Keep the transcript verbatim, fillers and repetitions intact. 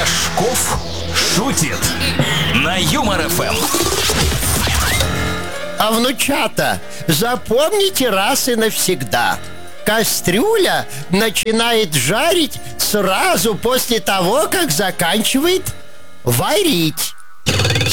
Рожков шутит на Юмор эф эм. А внучата, запомните раз и навсегда: кастрюля начинает жарить сразу после того, как заканчивает варить.